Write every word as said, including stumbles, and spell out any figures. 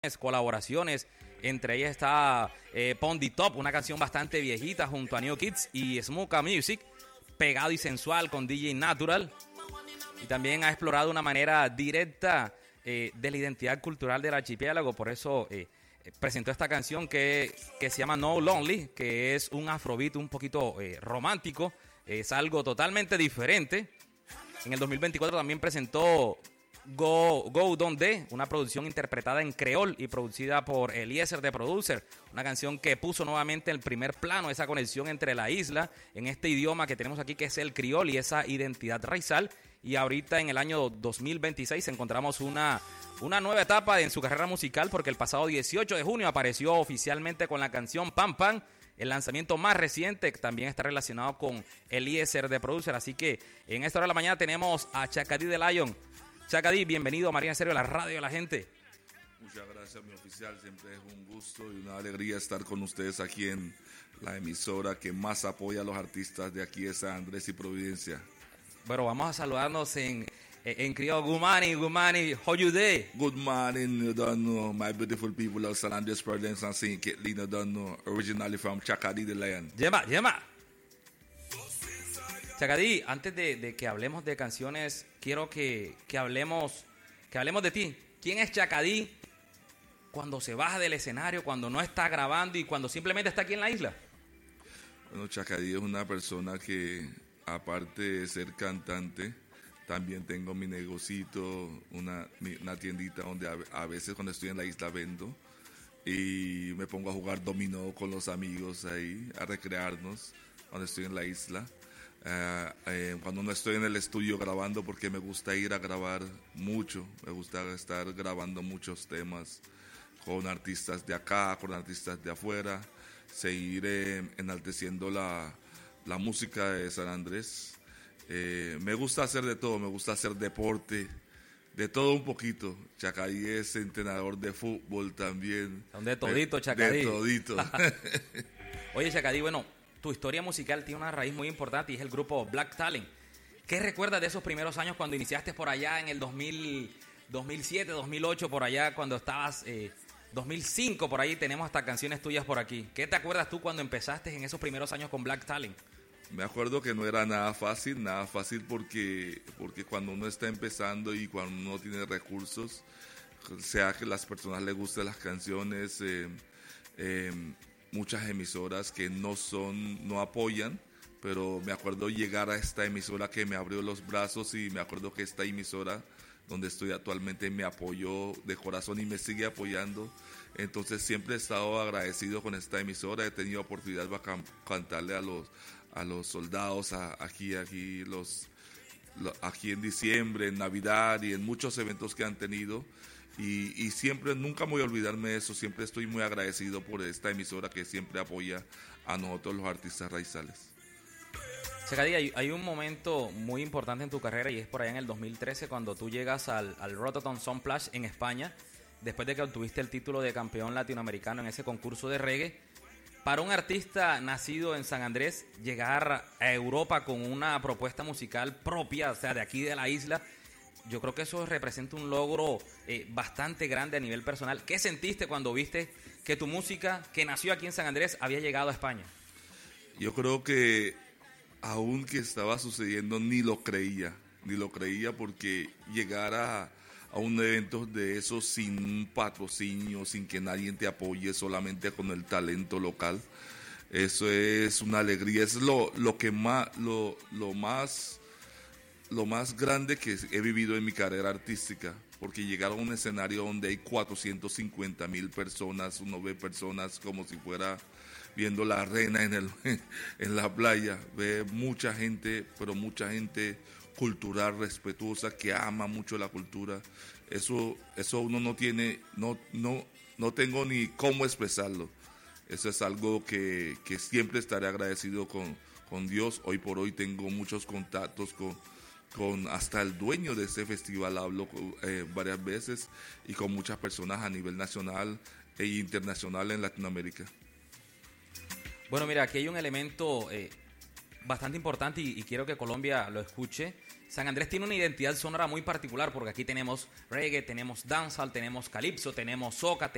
colaboraciones. Entre ellas está eh, Pondi Top, una canción bastante viejita junto a New Kids y Smuka Music, pegado y sensual con D J Natural. Y también ha explorado una manera directa eh, de la identidad cultural del archipiélago. Por eso eh, presentó esta canción que, que se llama No Lonely, que es un afrobeat un poquito eh, romántico. Es algo totalmente diferente. En el dos mil veinticuatro también presentó Go, Go Donde, una producción interpretada en creol y producida por Eliezer The Producer, una canción que puso nuevamente en el primer plano esa conexión entre la isla en este idioma que tenemos aquí, que es el criol, y esa identidad raizal. Y ahorita en el año dos mil veintiséis encontramos una, una nueva etapa en su carrera musical, porque el pasado dieciocho de junio apareció oficialmente con la canción Pam Pam. El lanzamiento más reciente también está relacionado con Eliezer The Producer. Así que en esta hora de la mañana tenemos a Chaka D The Lion. Chaka D, bienvenido a Marina Estéreo, la radio de la gente. Muchas gracias, mi oficial. Siempre es un gusto y una alegría estar con ustedes aquí en la emisora que más apoya a los artistas de aquí de San Andrés y Providencia. Bueno, vamos a saludarnos en, en criollo. Good morning, good morning. How you day? Good morning, you don't know, my beautiful people of San Andrés, Providencia, and Saint Kitty, you don't know, originally from Chaka D The Lion. Yema, yema. Chaka D, antes de, de que hablemos de canciones, quiero que, que hablemos que hablemos de ti. ¿Quién es Chaka D cuando se baja del escenario, cuando no está grabando y cuando simplemente está aquí en la isla? Bueno, Chaka D es una persona que, aparte de ser cantante, también tengo mi negocito, una, mi, una tiendita donde a, a veces cuando estoy en la isla vendo y me pongo a jugar dominó con los amigos ahí, a recrearnos cuando estoy en la isla. Uh, eh, cuando no estoy en el estudio grabando, porque me gusta ir a grabar mucho, me gusta estar grabando muchos temas con artistas de acá, con artistas de afuera, seguir eh, enalteciendo la, la música de San Andrés. Eh, me gusta hacer de todo, me gusta hacer deporte, de todo un poquito. Chaka D es entrenador de fútbol también. Son de todito, Chaka D. De todito. Oye, Chaka D, bueno, tu historia musical tiene una raíz muy importante y es el grupo Black Talent. ¿Qué recuerdas de esos primeros años cuando iniciaste por allá en el dos mil, dos mil siete, dos mil ocho, por allá cuando estabas, eh, dos mil cinco, por ahí tenemos hasta canciones tuyas por aquí? ¿Qué te acuerdas tú cuando empezaste en esos primeros años con Black Talent? Me acuerdo que no era nada fácil, nada fácil porque, porque cuando uno está empezando y cuando uno tiene recursos, sea que a las personas les gusten las canciones, eh, eh, muchas emisoras que no son, no apoyan, pero me acuerdo llegar a esta emisora que me abrió los brazos y me acuerdo que esta emisora donde estoy actualmente me apoyó de corazón y me sigue apoyando. Entonces siempre he estado agradecido con esta emisora, he tenido oportunidad para can- cantarle a los, a los soldados a, aquí, aquí, los, lo, aquí en diciembre, en Navidad y en muchos eventos que han tenido. Y, y siempre, nunca me voy a olvidarme de eso, siempre estoy muy agradecido por esta emisora que siempre apoya a nosotros los artistas raizales. Chaka D, hay, hay un momento muy importante en tu carrera y es por allá en el dos mil trece cuando tú llegas al, al Rototom Soundplash en España, después de que obtuviste el título de campeón latinoamericano en ese concurso de reggae. Para un artista nacido en San Andrés, llegar a Europa con una propuesta musical propia, o sea, de aquí de la isla, yo creo que eso representa un logro eh, bastante grande a nivel personal. ¿Qué sentiste cuando viste que tu música, que nació aquí en San Andrés, había llegado a España? Yo creo que aún que estaba sucediendo ni lo creía, ni lo creía porque llegar a, a un evento de esos sin un patrocinio, sin que nadie te apoye, solamente con el talento local, eso es una alegría, es lo, lo que más, lo, lo más... lo más grande que he vivido en mi carrera artística, porque llegar a un escenario donde hay cuatrocientas cincuenta mil personas, uno ve personas como si fuera viendo la arena en, el, en la playa, ve mucha gente, pero mucha gente cultural, respetuosa, que ama mucho la cultura. Eso, eso uno no tiene, no, no, no tengo ni cómo expresarlo. Eso es algo que, que siempre estaré agradecido con, con Dios. Hoy por hoy tengo muchos contactos con con hasta el dueño de ese festival, hablo eh, varias veces, y con muchas personas a nivel nacional e internacional en Latinoamérica. Bueno, mira, aquí hay un elemento eh, bastante importante y, y quiero que Colombia lo escuche. San Andrés tiene una identidad sonora muy particular porque aquí tenemos reggae, tenemos dancehall, tenemos calipso, tenemos soca, tenemos